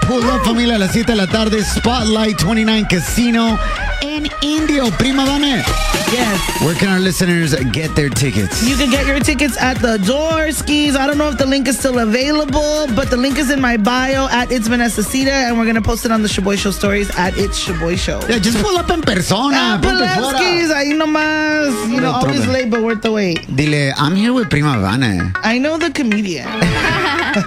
Pull up, familia, a las 7 de la tarde. Spotlight 29 Casino en Indio. Prima Vane. Yes. Where can our listeners get their tickets? You can get your tickets at the Doorskis. I don't know if the link is still available, but the link is in my bio at It's Vanessa Cita, and we're going to post it on the Shaboy Show stories at It's Shaboy Show. Yeah, just pull up en persona. Ponte Pulaski's, ahí nomás. You know, always late, but worth the wait. Dile, I'm here with Prima Vane. I know the comedian.